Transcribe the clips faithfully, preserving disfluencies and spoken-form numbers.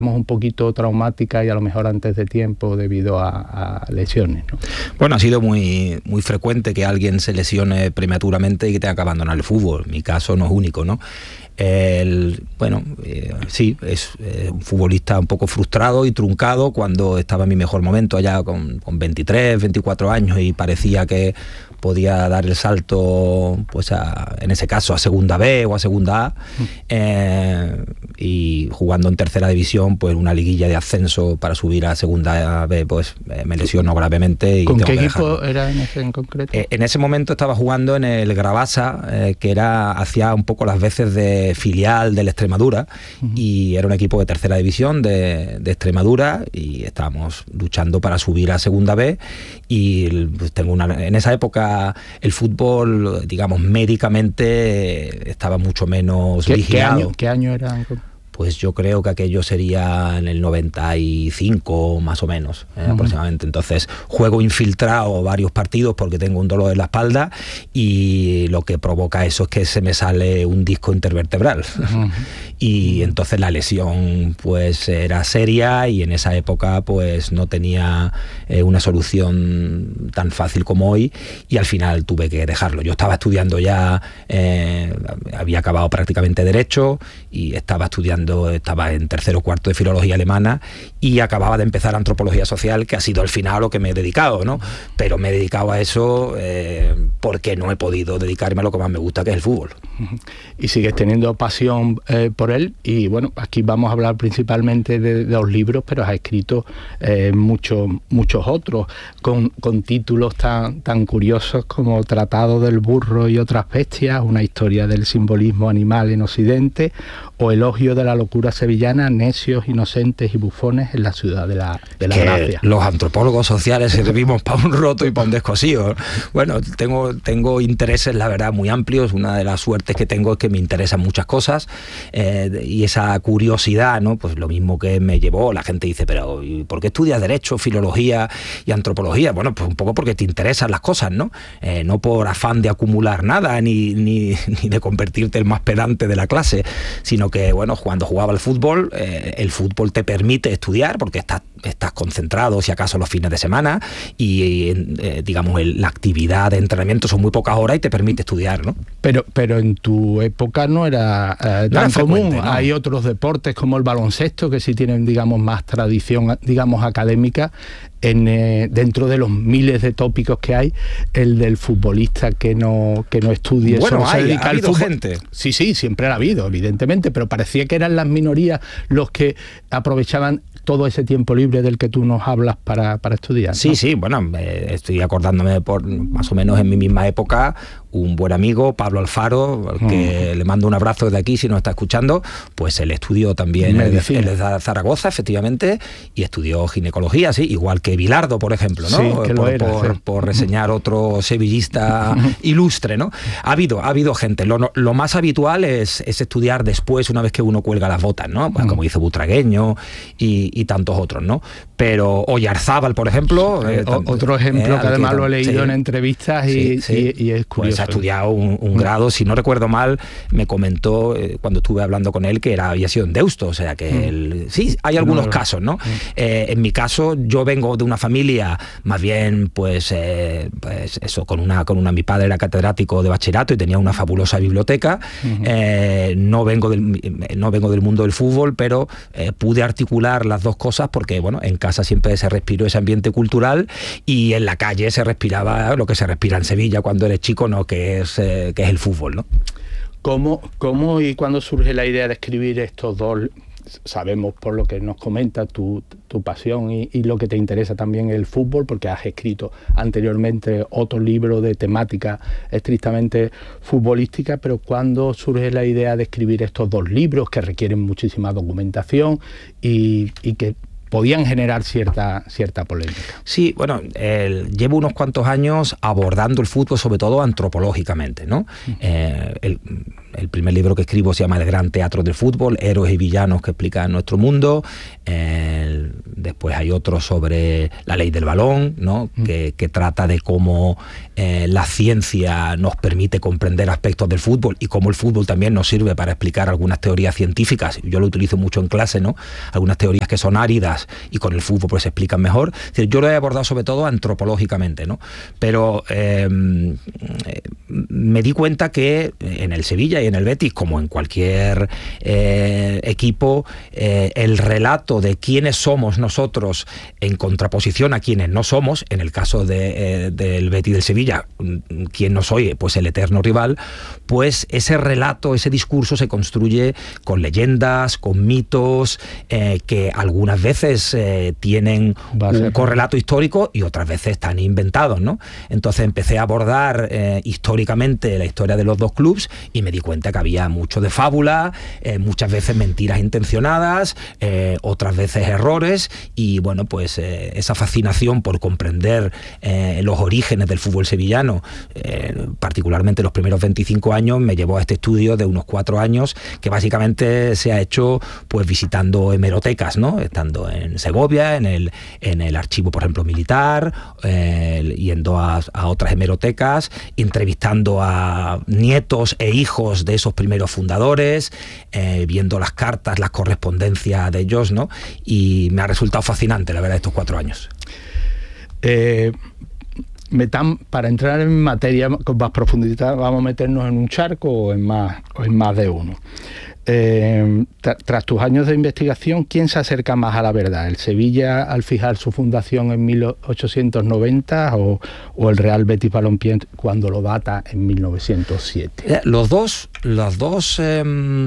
un poquito traumática y a lo mejor antes de tiempo debido a, a lesiones, ¿no? Bueno, ha sido muy, muy frecuente que alguien se lesione prematuramente y que tenga que abandonar el fútbol. Mi caso no es único, ¿no? El, bueno, eh, sí, es eh, un futbolista un poco frustrado y truncado cuando estaba en mi mejor momento, allá con, con veintitrés, veinticuatro años, y parecía que podía dar el salto, pues a, en ese caso a segunda B o a segunda A, eh, y jugando en tercera división, pues una liguilla de ascenso para subir a segunda B, pues eh, me lesionó gravemente. Y ¿Con tengo qué que equipo dejarlo. era en, ese, en concreto? Eh, en ese momento estaba jugando en el Gravasa, eh, que era hacía un poco las veces de filial del Extremadura, uh-huh. y era un equipo de tercera división de, de Extremadura, y estábamos luchando para subir a segunda B. Y pues, tengo una, en esa época el fútbol, digamos, médicamente estaba mucho menos ¿Qué, vigilado. ¿Qué año, qué año era? Pues yo creo que aquello sería en el noventa y cinco más o menos, eh, uh-huh. aproximadamente. Entonces juego infiltrado varios partidos porque tengo un dolor en la espalda, y lo que provoca eso es que se me sale un disco intervertebral. Uh-huh. Y entonces la lesión pues era seria, y en esa época pues no tenía eh, una solución tan fácil como hoy, y al final tuve que dejarlo. Yo estaba estudiando ya, eh, había acabado prácticamente Derecho, y estaba estudiando estaba en tercero o cuarto de filología alemana, y acababa de empezar antropología social, que ha sido al final lo que me he dedicado, ¿no? Pero me he dedicado a eso eh, porque no he podido dedicarme a lo que más me gusta, que es el fútbol. Y sigues teniendo pasión eh, por él, y bueno, aquí vamos a hablar principalmente de, de los libros, pero has escrito eh, muchos muchos otros con, con títulos tan, tan curiosos como Tratado del burro y otras bestias, una historia del simbolismo animal en Occidente, o Elogio de la locura sevillana, necios, inocentes y bufones en la ciudad de la, de la que gracia. Los antropólogos sociales servimos para un roto y para un descosido. Bueno, tengo, tengo intereses, la verdad, muy amplios. Una de las suertes que tengo es que me interesan muchas cosas, eh, y esa curiosidad, ¿no? Pues lo mismo que me llevó, la gente dice, pero ¿por qué estudias Derecho, Filología y Antropología? Bueno, pues un poco porque te interesan las cosas, ¿no? Eh, no por afán de acumular nada, ni, ni, ni de convertirte el más pedante de la clase, sino que, bueno, cuando jugaba al fútbol, eh, el fútbol te permite estudiar porque estás, estás concentrado, si acaso, los fines de semana, y eh, digamos, el, la actividad de entrenamiento son muy pocas horas y te permite estudiar, ¿no? Pero, pero en tu época no era eh, tan no era común. frecuente, ¿no? Hay otros deportes como el baloncesto que sí tienen, digamos, más tradición, digamos, académica. En, eh, dentro de los miles de tópicos que hay, el del futbolista que no que no estudie, bueno, solo hay, se dedica ha al habido fútbol. gente. Sí, sí, siempre ha habido, evidentemente, pero parecía que eran las minorías los que aprovechaban todo ese tiempo libre del que tú nos hablas para, para estudiar, ¿no? Sí, sí, bueno, eh, estoy acordándome por más o menos en mi misma época, un buen amigo, Pablo Alfaro, al que mm. le mando un abrazo desde aquí si nos está escuchando, pues él estudió también él de Zaragoza, efectivamente, y estudió ginecología, sí, igual que Bilardo, por ejemplo, ¿no? Sí, que por, lo era, por, sí. por reseñar otro sevillista ilustre, ¿no? Ha habido, ha habido gente. Lo, lo más habitual es, es estudiar después, una vez que uno cuelga las botas, ¿no? Pues como hizo Butragueño y, y tantos otros, ¿no? Pero Oyarzábal, por ejemplo... Sí, eh, o, otro ejemplo eh, que además que, lo he leído sí, en entrevistas y, sí, sí. y, y es curioso. Pues ha estudiado un, un grado, si no recuerdo mal, me comentó eh, cuando estuve hablando con él que era, había sido en Deusto, o sea que mm. él, sí, hay algunos no, casos, ¿no? Mm. Eh, en mi caso, yo vengo de una familia más bien, pues, eh, pues eso, con una, con una, mi padre era catedrático de bachillerato y tenía una fabulosa biblioteca. Mm-hmm. eh, no, vengo del, no vengo del mundo del fútbol, pero eh, pude articular las dos cosas porque, bueno, en casa siempre se respiró ese ambiente cultural y en la calle se respiraba lo que se respira en Sevilla cuando eres chico, ¿no? Que es, eh, que es el fútbol, ¿no? ¿Cómo, cómo y cuándo surge la idea de escribir estos dos? Sabemos por lo que nos comenta tu, tu pasión y, y lo que te interesa también el fútbol, porque has escrito anteriormente otro libro de temática estrictamente futbolística, pero ¿cuándo surge la idea de escribir estos dos libros que requieren muchísima documentación y, y que podían generar cierta, cierta polémica. Sí, bueno, el, llevo unos cuantos años abordando el fútbol, sobre todo antropológicamente, ¿no? Uh-huh. Eh, el, el primer libro que escribo se llama El Gran Teatro del Fútbol, héroes y villanos que explican nuestro mundo. Eh, después hay otro sobre la ley del balón, ¿no? Uh-huh. que, que trata de cómo eh, la ciencia nos permite comprender aspectos del fútbol y cómo el fútbol también nos sirve para explicar algunas teorías científicas. Yo lo utilizo mucho en clase, ¿no? Algunas teorías que son áridas y con el fútbol pues se explican mejor. Es decir, yo lo he abordado sobre todo antropológicamente, ¿no? Pero eh, me di cuenta que en el Sevilla y en el Betis, como en cualquier eh, equipo, eh, el relato de quiénes somos nosotros en contraposición a quienes no somos, en el caso de, eh, del Betis y del Sevilla, ¿quién no soy? Pues el eterno rival, pues ese relato, ese discurso se construye con leyendas, con mitos, eh, que algunas veces eh, tienen un correlato histórico y otras veces están inventados, ¿no? Entonces empecé a abordar eh, históricamente la historia de los dos clubes y me di cuenta que había mucho de fábula, eh, muchas veces mentiras intencionadas, eh, otras veces errores, y bueno, pues eh, esa fascinación por comprender eh, los orígenes del fútbol sevillano, eh, particularmente los primeros veinticinco años, me llevó a este estudio de unos cuatro años que básicamente se ha hecho pues visitando hemerotecas, ¿no? Estando en Segovia, en el, en el archivo, por ejemplo, militar, eh, yendo a, a otras hemerotecas, entrevistando a nietos e hijos de esos primeros fundadores, eh, viendo las cartas, las correspondencias de ellos, ¿no? Y me ha resultado fascinante, la verdad, estos cuatro años. Eh, metam, para entrar en materia con más profundidad, ¿vamos a meternos en un charco o en más, o en más de uno? Eh, tra, tras tus años de investigación, ¿quién se acerca más a la verdad? ¿El Sevilla al fijar su fundación en mil ochocientos noventa o, o el Real Betis Balompié cuando lo data en mil novecientos siete? Los dos, los dos, eh,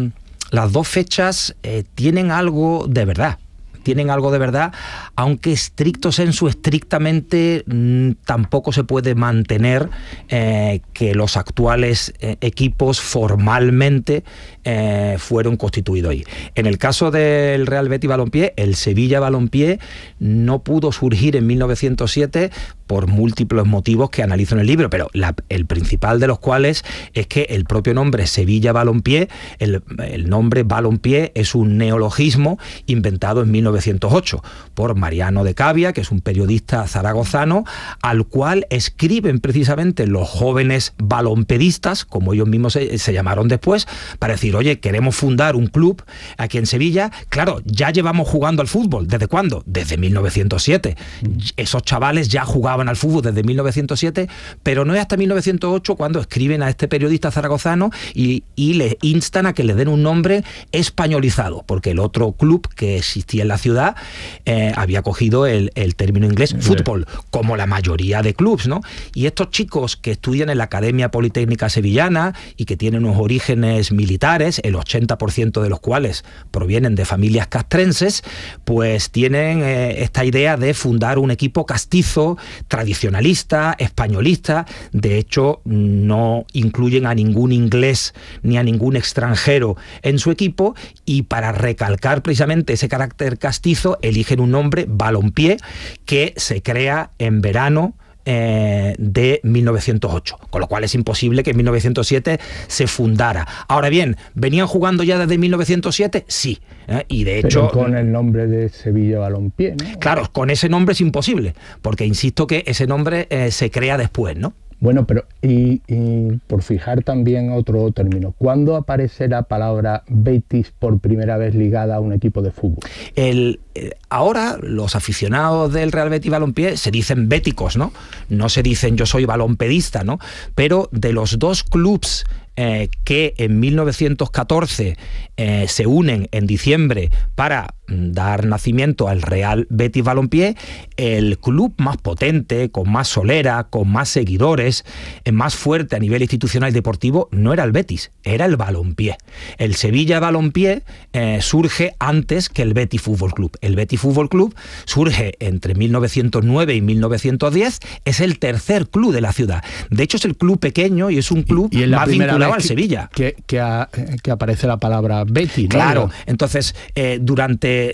las dos fechas eh, tienen algo de verdad. tienen algo de verdad, aunque estricto sensu, estrictamente mmm, tampoco se puede mantener eh, que los actuales eh, equipos formalmente eh, fueron constituidos ahí. En el caso del Real Betis Balompié, el Sevilla Balompié no pudo surgir en mil novecientos siete por múltiples motivos que analizo en el libro, pero la, el principal de los cuales es que el propio nombre Sevilla Balompié, el, el nombre Balompié es un neologismo inventado en mil novecientos ocho por Mariano de Cavia, que es un periodista zaragozano, al cual escriben precisamente los jóvenes balompedistas, como ellos mismos se, se llamaron después, para decir, oye, queremos fundar un club aquí en Sevilla. Claro, ya llevamos jugando al fútbol. ¿Desde cuándo? Desde mil novecientos siete. Esos chavales ya jugaban al fútbol desde mil novecientos siete, pero no es hasta mil novecientos ocho cuando escriben a este periodista zaragozano y, y le instan a que le den un nombre españolizado, porque el otro club que existía en la ciudad eh, había cogido el, el término inglés fútbol, como la mayoría de clubs, ¿no? Y estos chicos que estudian en la Academia Politécnica Sevillana y que tienen unos orígenes militares, el ochenta por ciento de los cuales provienen de familias castrenses, pues tienen eh, esta idea de fundar un equipo castizo, tradicionalista, españolista. De hecho, no incluyen a ningún inglés ni a ningún extranjero en su equipo, y para recalcar precisamente ese carácter castizo eligen un nombre, Balompié, que se crea en verano Eh, de mil novecientos ocho, con lo cual es imposible que en mil novecientos siete se fundara. Ahora bien, ¿venían jugando ya desde mil novecientos siete? Sí, ¿eh? Y de hecho... Pero con el nombre de Sevilla Balompié, ¿no? Claro, con ese nombre es imposible, porque insisto que ese nombre eh, se crea después, ¿no? Bueno, pero y, y por fijar también otro término, ¿cuándo aparece la palabra Betis por primera vez ligada a un equipo de fútbol? El, eh, ahora los aficionados del Real Betis Balompié se dicen béticos, ¿no? No se dicen yo soy balompedista, ¿no? Pero de los dos clubs Eh, que en mil novecientos catorce eh, se unen en diciembre para mm, dar nacimiento al Real Betis Balompié, el club más potente, con más solera, con más seguidores, eh, más fuerte a nivel institucional y deportivo, no era el Betis, era el Balompié. El Sevilla Balompié eh, surge antes que el Betis Fútbol Club. El Betis Fútbol Club surge entre mil novecientos nueve y mil novecientos diez, es el tercer club de la ciudad. De hecho, es el club pequeño y es un club y, y más vinculado al que, Sevilla. Que, que, a, que aparece la palabra Betis, ¿no? Claro, entonces, eh, durante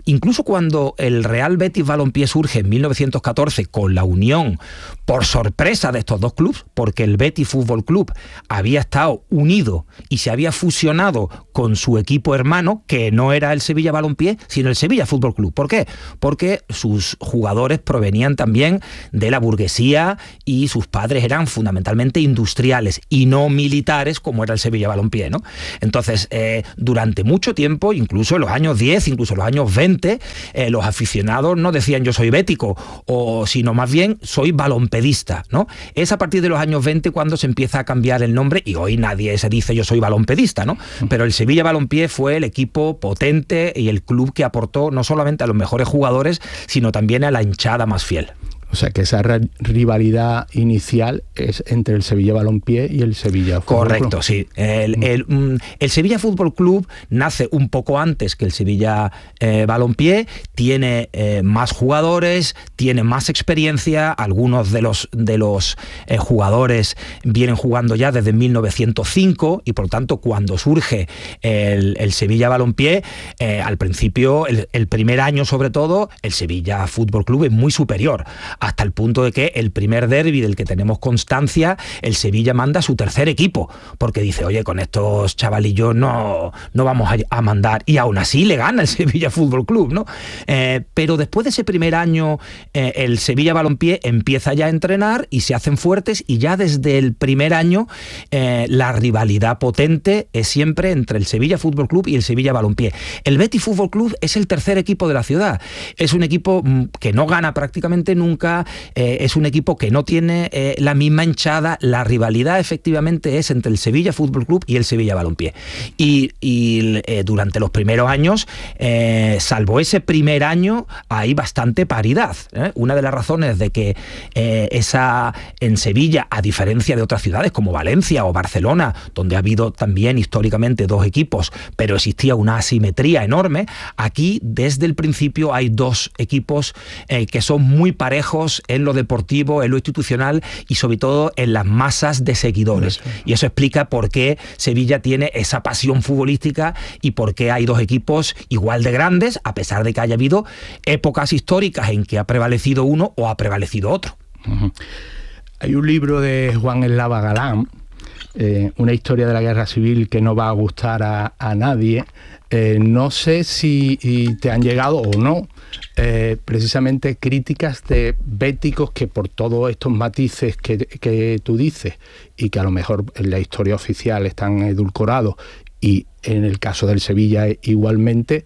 incluso cuando el Real Betis Balompié surge en mil novecientos catorce con la unión, por sorpresa de estos dos clubes, porque el Betis Fútbol Club había estado unido y se había fusionado con su equipo hermano, que no era el Sevilla Balompié, sino el Sevilla Fútbol Club. ¿Por qué? Porque sus jugadores provenían también de la burguesía y sus padres eran fundamentalmente industriales y no militares como era el Sevilla Balompié, ¿no? Entonces, eh, durante mucho tiempo, incluso en los años diez, incluso en los años veinte, eh, los aficionados no decían yo soy bético, o sino más bien soy balompedista, ¿no? Es a partir de los años veinte cuando se empieza a cambiar el nombre y hoy nadie se dice yo soy balompedista, ¿no? Pero el Sevilla Balompié fue el equipo potente y el club que aportó no solamente a los mejores jugadores, sino también a la hinchada más fiel. O sea que esa rivalidad inicial es entre el Sevilla Balompié y el Sevilla Fútbol Club. Correcto, sí. El, el, el Sevilla Fútbol Club nace un poco antes que el Sevilla eh, Balompié, tiene eh, más jugadores, tiene más experiencia, algunos de los, de los eh, jugadores vienen jugando ya desde mil novecientos cinco y por lo tanto cuando surge el, el Sevilla Balompié, eh, al principio, el, el primer año sobre todo, el Sevilla Fútbol Club es muy superior, hasta el punto de que el primer derbi del que tenemos constancia, el Sevilla manda a su tercer equipo, porque dice, oye, con estos chavalillos no, no vamos a, a mandar, y aún así le gana el Sevilla Fútbol Club, ¿no? Eh, pero después de ese primer año, eh, el Sevilla Balompié empieza ya a entrenar y se hacen fuertes, y ya desde el primer año eh, la rivalidad potente es siempre entre el Sevilla Fútbol Club y el Sevilla Balompié. El Betis Fútbol Club es el tercer equipo de la ciudad, es un equipo que no gana prácticamente nunca, Eh, es un equipo que no tiene eh, la misma hinchada. La rivalidad efectivamente es entre el Sevilla Fútbol Club y el Sevilla Balompié. Y, y eh, durante los primeros años, eh, salvo ese primer año, hay bastante paridad. ¿eh? Una de las razones de que eh, esa en Sevilla, a diferencia de otras ciudades como Valencia o Barcelona, donde ha habido también históricamente dos equipos, pero existía una asimetría enorme, aquí desde el principio hay dos equipos eh, que son muy parejos en lo deportivo, en lo institucional y sobre todo en las masas de seguidores. Y eso explica por qué Sevilla tiene esa pasión futbolística y por qué hay dos equipos igual de grandes, a pesar de que haya habido épocas históricas en que ha prevalecido uno o ha prevalecido otro. Uh-huh. Hay un libro de Juan Eslava Galán, eh, una historia de la guerra civil que no va a gustar a, a nadie. Eh, no sé si te han llegado o no eh, precisamente críticas de béticos que por todos estos matices que, que tú dices y que a lo mejor en la historia oficial están edulcorados y en el caso del Sevilla igualmente,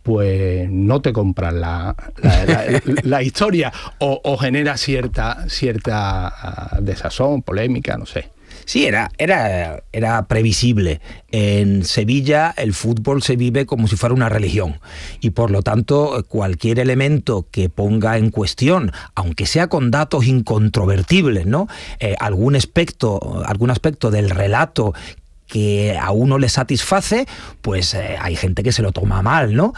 pues no te compran la, la, la, la historia o, o genera cierta, cierta desazón, polémica, no sé. Sí, era, era, era previsible. En Sevilla el fútbol se vive como si fuera una religión y por lo tanto cualquier elemento que ponga en cuestión, aunque sea con datos incontrovertibles, ¿no? Eh, algún aspecto, algún aspecto del relato que a uno le satisface, pues eh, hay gente que se lo toma mal, ¿no?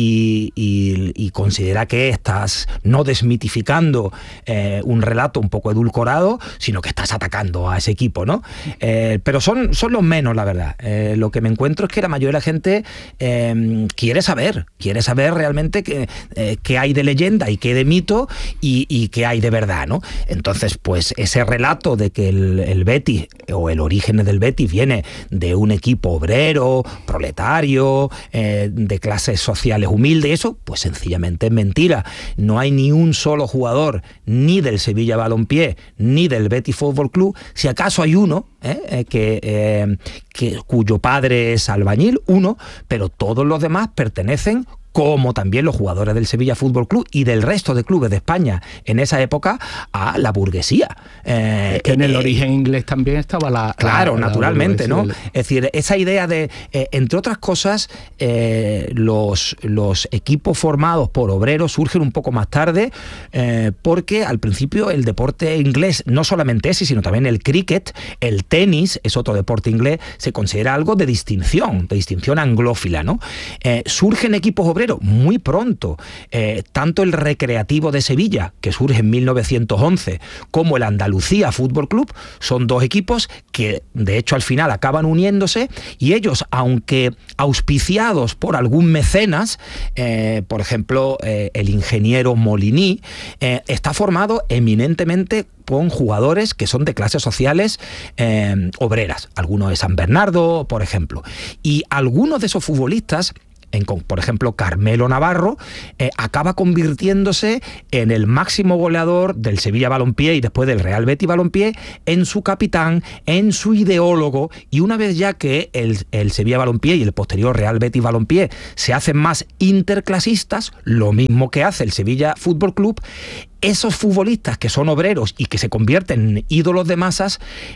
Y, y, y considera que estás no desmitificando eh, un relato un poco edulcorado, sino que estás atacando a ese equipo, ¿no? Eh, pero son, son los menos, la verdad. Eh, lo que me encuentro es que la mayoría de la gente eh, quiere saber, quiere saber realmente qué eh, qué hay de leyenda y qué de mito y, y qué hay de verdad, ¿no? Entonces, pues ese relato de que el, el Betis o el origen del Betis viene de un equipo obrero, proletario, eh, de clases sociales humildes, eso pues sencillamente es mentira. No hay ni un solo jugador ni del Sevilla Balompié ni del Betis Fútbol Club, si acaso hay uno eh, eh, que, eh, que cuyo padre es albañil, uno, pero todos los demás pertenecen, como también los jugadores del Sevilla Fútbol Club y del resto de clubes de España en esa época, a la burguesía. Eh, es que en el eh, origen inglés también estaba la... Claro, la, naturalmente, la ¿no? Es decir, esa idea de, eh, entre otras cosas, eh, los, los equipos formados por obreros surgen un poco más tarde, eh, porque al principio el deporte inglés, no solamente ese, sino también el cricket, el tenis, es otro deporte inglés, se considera algo de distinción, de distinción anglófila, ¿no? Eh, surgen equipos obreros obrero muy pronto. Eh, tanto el Recreativo de Sevilla, que surge en mil novecientos once, como el Andalucía Fútbol Club, son dos equipos que de hecho al final acaban uniéndose, y ellos, aunque auspiciados por algún mecenas, eh, por ejemplo eh, el ingeniero Molini, eh, está formado eminentemente con jugadores que son de clases sociales eh, obreras, algunos de San Bernardo, por ejemplo, y algunos de esos futbolistas, En, por ejemplo, Carmelo Navarro, eh, acaba convirtiéndose en el máximo goleador del Sevilla Balompié y después del Real Betis Balompié, en su capitán, en su ideólogo, y una vez ya que el, el Sevilla Balompié y el posterior Real Betis Balompié se hacen más interclasistas, lo mismo que hace el Sevilla Fútbol Club, esos futbolistas que son obreros y que se convierten en ídolos de masas,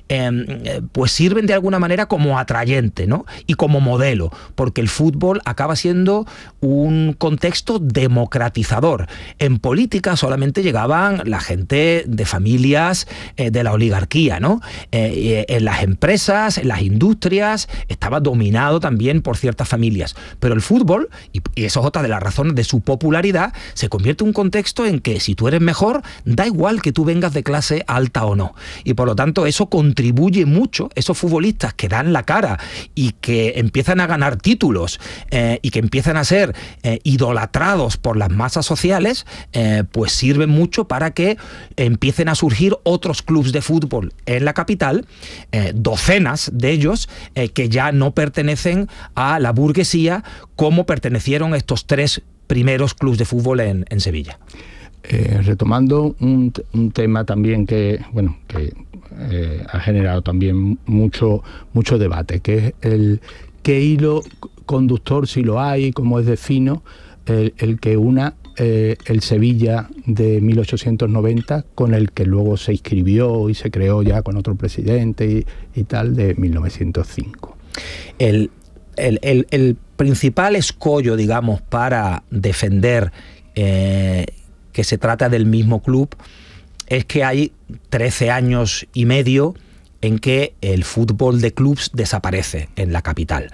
eh, pues sirven de alguna manera como atrayente, ¿no? Y como modelo, porque el fútbol acaba siendo un contexto democratizador. En política solamente llegaban la gente de familias eh, de la oligarquía, ¿no? Eh, en las empresas, en las industrias, estaba dominado también por ciertas familias. Pero el fútbol, y, y eso es otra de las razones de su popularidad, se convierte en un contexto en que si tú eres mejor, Mejor, da igual que tú vengas de clase alta o no. Y por lo tanto eso contribuye mucho, esos futbolistas que dan la cara y que empiezan a ganar títulos eh, y que empiezan a ser eh, idolatrados por las masas sociales, eh, pues sirven mucho para que empiecen a surgir otros clubes de fútbol en la capital, eh, docenas de ellos eh, que ya no pertenecen a la burguesía como pertenecieron estos tres primeros clubes de fútbol en, en Sevilla. Eh, retomando un, un tema también que, bueno, que eh, ha generado también mucho, mucho debate, que es el qué hilo conductor, si lo hay, cómo es de fino, el, el que una eh, el Sevilla de mil ochocientos noventa con el que luego se inscribió y se creó ya con otro presidente y, y tal, de mil novecientos cinco. El, el, el, el principal escollo, digamos, para defender eh, que se trata del mismo club, es que hay trece años y medio en que el fútbol de clubs desaparece en la capital.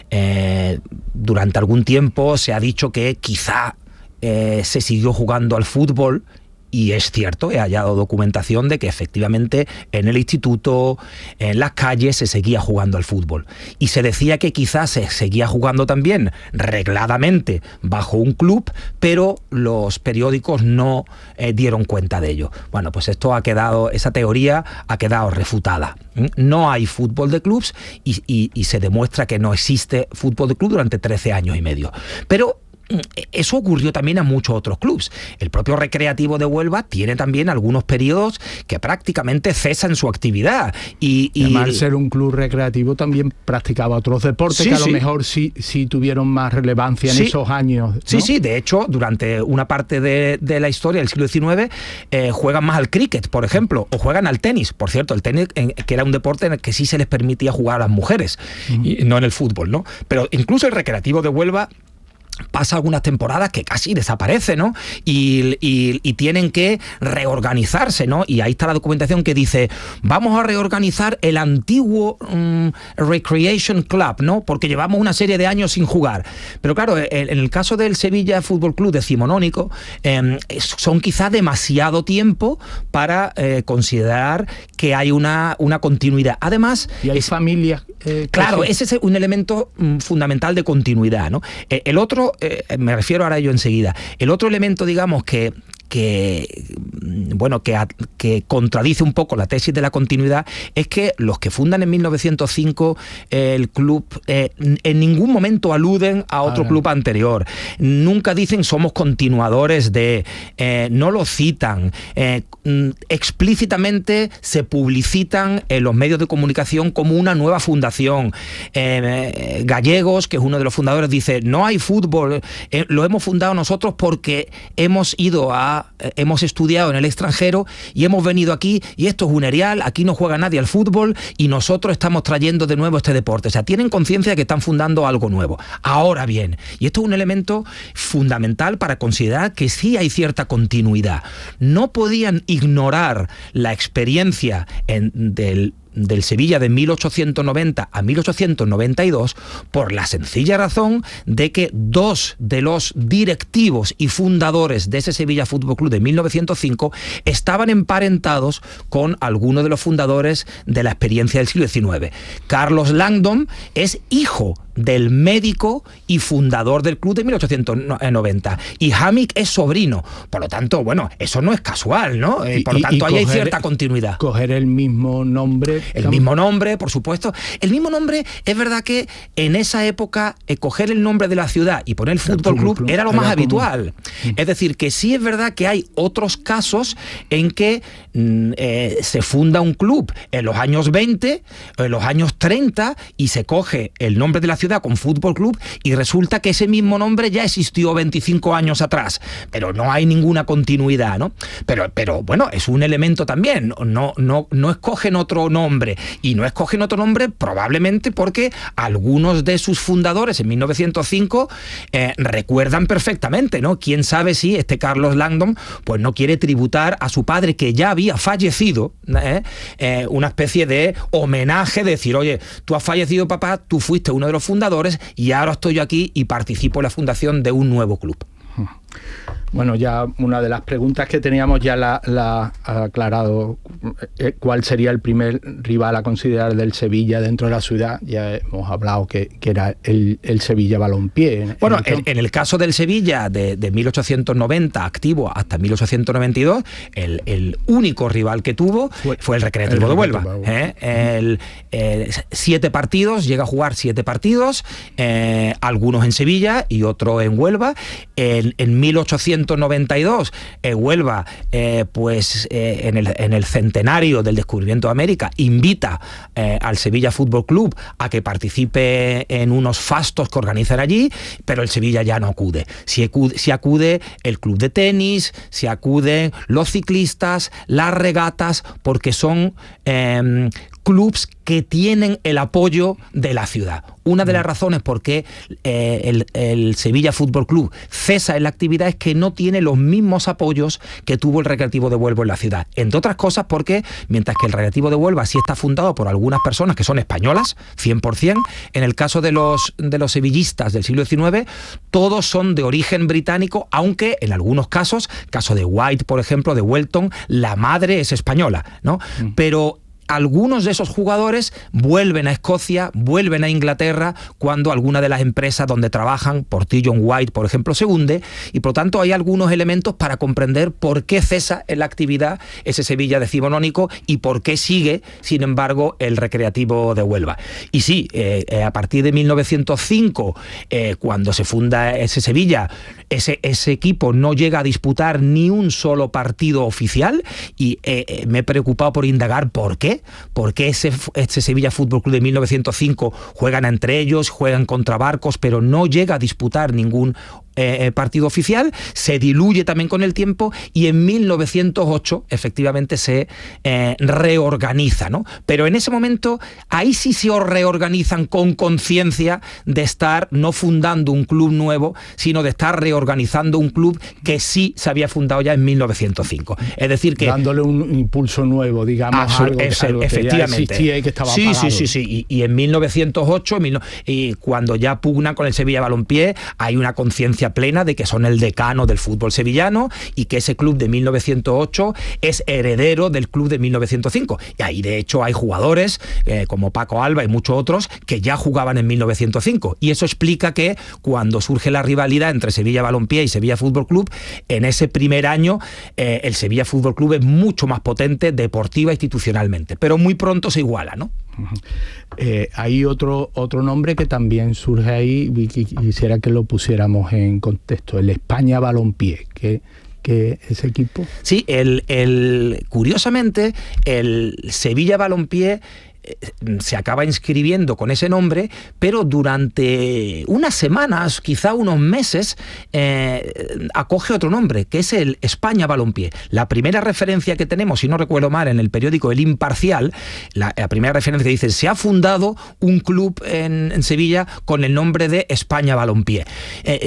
Eh, durante algún tiempo se ha dicho que quizá eh, se siguió jugando al fútbol, y es cierto, he hallado documentación de que efectivamente en el instituto, en las calles, se seguía jugando al fútbol. Y se decía que quizás se seguía jugando también regladamente bajo un club, pero los periódicos no eh, dieron cuenta de ello. Bueno, pues esto ha quedado, esa teoría ha quedado refutada. No hay fútbol de clubs y, y, y se demuestra que no existe fútbol de club durante trece años y medio. Pero eso ocurrió también a muchos otros clubes. El propio Recreativo de Huelva tiene también algunos periodos que prácticamente cesan su actividad. Y, y además, ser un club recreativo también practicaba otros deportes sí, que a lo sí. mejor sí, sí tuvieron más relevancia en sí. esos años, ¿no? Sí, sí, de hecho, durante una parte de, de la historia del siglo diecinueve eh, juegan más al cricket, por ejemplo, o juegan al tenis. Por cierto, el tenis, en, que era un deporte en el que sí se les permitía jugar a las mujeres, uh-huh. y no en el fútbol, ¿no? Pero incluso el Recreativo de Huelva pasa algunas temporadas que casi desaparece, ¿no? Y, y, y tienen que reorganizarse, ¿no? Y ahí está la documentación que dice, vamos a reorganizar el antiguo um, Recreation Club, ¿no? Porque llevamos una serie de años sin jugar. Pero claro, en, en el caso del Sevilla Fútbol Club decimonónico, eh, son quizá demasiado tiempo para eh, considerar que hay una, una continuidad. Además... Y hay es, familias... Eh, claro, ese es un elemento um, fundamental de continuidad, ¿no? Eh, el otro, eh, me refiero ahora a ello enseguida, el otro elemento, digamos, que que bueno que, que contradice un poco la tesis de la continuidad es que los que fundan en mil novecientos cinco eh, el club eh, en ningún momento aluden a otro ah, club anterior, nunca dicen somos continuadores de, eh, no lo citan, eh, explícitamente se publicitan en los medios de comunicación como una nueva fundación. eh, Gallegos, que es uno de los fundadores, dice no hay fútbol, eh, lo hemos fundado nosotros porque hemos ido a hemos estudiado en el extranjero y hemos venido aquí y esto es un erial, aquí no juega nadie al fútbol y nosotros estamos trayendo de nuevo este deporte. O sea, tienen conciencia de que están fundando algo nuevo. Ahora bien, y esto es un elemento fundamental para considerar que sí hay cierta continuidad. No podían ignorar la experiencia en, del del Sevilla de mil ochocientos noventa a mil ochocientos noventa y dos por la sencilla razón de que dos de los directivos y fundadores de ese Sevilla Fútbol Club de mil novecientos cinco estaban emparentados con algunos de los fundadores de la experiencia del siglo diecinueve. Carlos Langdon es hijo del médico y fundador del club de mil ochocientos noventa, y Hamik es sobrino. Por lo tanto, bueno, eso no es casual, ¿no? Y, por lo tanto, ahí hay cierta continuidad. Coger el mismo nombre. El mismo nombre, por supuesto. El mismo nombre, es verdad que en esa época, eh, coger el nombre de la ciudad y poner el Fútbol Club, Club era lo más habitual. Común. Es decir, que sí es verdad que hay otros casos en que mm, eh, se funda un club en los años veinte, en los años treinta, y se coge el nombre de la ciudad con Fútbol Club y resulta que ese mismo nombre ya existió veinticinco años atrás, pero no hay ninguna continuidad, ¿no? Pero, pero bueno, es un elemento también, no, no, no escogen otro nombre, y no escogen otro nombre probablemente porque algunos de sus fundadores en mil novecientos cinco eh, recuerdan perfectamente, ¿no? Quién sabe si este Carlos Langdon pues no quiere tributar a su padre, que ya había fallecido, ¿eh? Eh, una especie de homenaje, de decir, oye, tú has fallecido, papá, tú fuiste uno de los fundadores y ahora estoy yo aquí y participo en la fundación de un nuevo club. Bueno, ya una de las preguntas que teníamos ya la, la ha aclarado. ¿Cuál sería el primer rival a considerar del Sevilla dentro de la ciudad? Ya hemos hablado que, que era el, el Sevilla Balompié. En, bueno, en el, en, en el caso del Sevilla de, de mil ochocientos noventa activo hasta mil ochocientos noventa y dos, el, el único rival que tuvo fue, fue el Recreativo el de Huelva. ¿eh? El, el, siete partidos, llega a jugar siete partidos, eh, algunos en Sevilla y otro en Huelva. En, en mil ochocientos noventa y dos, eh, Huelva, eh, pues eh, en, el, en el centenario del descubrimiento de América, invita eh, al Sevilla Fútbol Club a que participe en unos fastos que organizan allí, pero el Sevilla ya no acude. Si acude, si acude el club de tenis, si acuden los ciclistas, las regatas, porque son eh, clubs que tienen el apoyo de la ciudad. Una de las razones por qué eh, el, el Sevilla Fútbol Club cesa en la actividad es que no tiene los mismos apoyos que tuvo el Recreativo de Huelva en la ciudad. Entre otras cosas porque, mientras que el Recreativo de Huelva sí está fundado por algunas personas que son españolas, cien por ciento, en el caso de los, de los sevillistas del siglo diecinueve, todos son de origen británico, aunque en algunos casos, caso de White, por ejemplo, de Welton, la madre es española, ¿no? Mm. Pero algunos de esos jugadores vuelven a Escocia, vuelven a Inglaterra cuando alguna de las empresas donde trabajan, Portillo White, por ejemplo, se hunde, y por lo tanto hay algunos elementos para comprender por qué cesa en la actividad ese Sevilla decimonónico y por qué sigue, sin embargo, el Recreativo de Huelva. Y sí, eh, eh, a partir de mil novecientos cinco, eh, cuando se funda ese Sevilla, ese, ese equipo no llega a disputar ni un solo partido oficial, y eh, eh, me he preocupado por indagar por qué. Porque ese, ese Sevilla Fútbol Club de mil novecientos cinco juegan entre ellos, juegan contra Barcos, pero no llega a disputar ningún eh, partido oficial, se diluye también con el tiempo y en mil novecientos ocho efectivamente se eh, reorganiza, ¿no? Pero en ese momento ahí sí se reorganizan con conciencia de estar no fundando un club nuevo, sino de estar reorganizando un club que sí se había fundado ya en mil novecientos cinco. Es decir que... dándole un impulso nuevo, digamos, Absol- algo, es, algo efectivamente. Que ya existía y que estaba sí, apagado. Sí, sí, sí. Y, y en mil novecientos ocho, y cuando ya pugnan con el Sevilla Balompié, hay una conciencia plena de que son el decano del fútbol sevillano y que ese club de mil novecientos ocho es heredero del club de mil novecientos cinco. Y ahí, de hecho, hay jugadores eh, como Paco Alba y muchos otros que ya jugaban en mil novecientos cinco. Y eso explica que cuando surge la rivalidad entre Sevilla Balompié y Sevilla Fútbol Club, en ese primer año eh, el Sevilla Fútbol Club es mucho más potente deportiva e institucionalmente. Pero muy pronto se iguala, ¿no? Eh, hay otro otro nombre que también surge ahí y quisiera que lo pusiéramos en contexto, el España Balompié, que que ese equipo. Sí, el, el curiosamente el Sevilla Balompié se acaba inscribiendo con ese nombre, pero durante unas semanas, quizá unos meses, eh, acoge otro nombre, que es el España Balompié. La primera referencia que tenemos, si no recuerdo mal, en el periódico El Imparcial, la, la primera referencia que dice: se ha fundado un club en, en Sevilla con el nombre de España Balompié. Eh,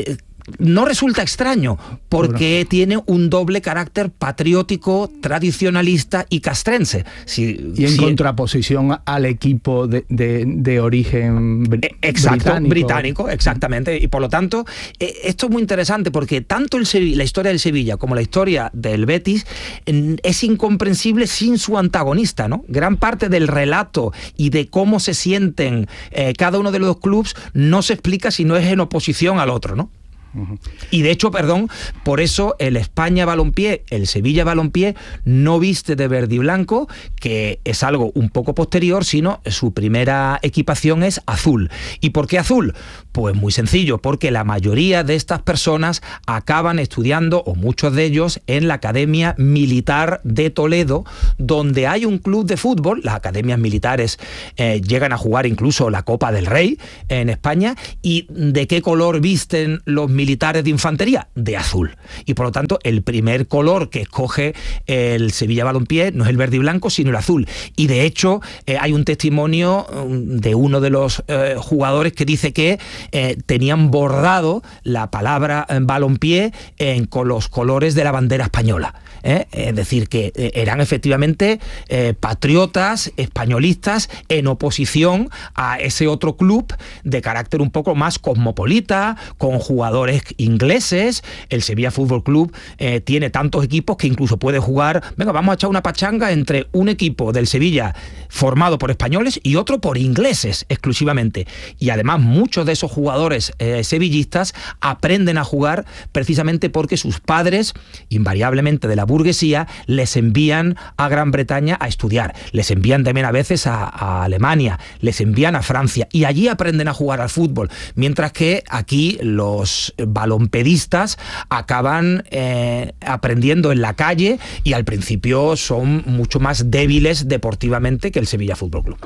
no resulta extraño, porque bueno. tiene un doble carácter patriótico, tradicionalista y castrense. Si, y en si, contraposición al equipo de, de, de origen br exacto, británico. británico, exactamente. Y por lo tanto, eh, esto es muy interesante, porque tanto el Sevilla, la historia del Sevilla como la historia del Betis eh, es incomprensible sin su antagonista, ¿no? Gran parte del relato y de cómo se sienten eh, cada uno de los clubes no se explica si no es en oposición al otro, ¿no? Uh-huh. Y de hecho, perdón, por eso el España Balompié, el Sevilla Balompié, no viste de verde y blanco, que es algo un poco posterior, sino su primera equipación es azul. ¿Y por qué azul? Pues muy sencillo, porque la mayoría de estas personas acaban estudiando, o muchos de ellos, en la Academia Militar de Toledo, donde hay un club de fútbol. Las academias militares eh, llegan a jugar incluso la Copa del Rey en España. ¿Y de qué color visten los militares? militares de infantería, de azul. Y por lo tanto, el primer color que escoge el Sevilla Balompié no es el verde y blanco, sino el azul. Y de hecho, eh, hay un testimonio de uno de los eh, jugadores que dice que eh, tenían bordado la palabra eh, balompié en, con los colores de la bandera española. ¿eh? Es decir, que eh, eran efectivamente eh, patriotas, españolistas, en oposición a ese otro club de carácter un poco más cosmopolita, con jugadores ingleses. El Sevilla Fútbol Club eh, tiene tantos equipos que incluso puede jugar, venga, vamos a echar una pachanga entre un equipo del Sevilla formado por españoles y otro por ingleses exclusivamente. Y además muchos de esos jugadores eh, sevillistas aprenden a jugar precisamente porque sus padres, invariablemente de la burguesía, les envían a Gran Bretaña a estudiar. Les envían también a veces a, a Alemania, les envían a Francia y allí aprenden a jugar al fútbol. Mientras que aquí los balompedistas acaban eh, aprendiendo en la calle y al principio son mucho más débiles deportivamente que el Sevilla Fútbol Club.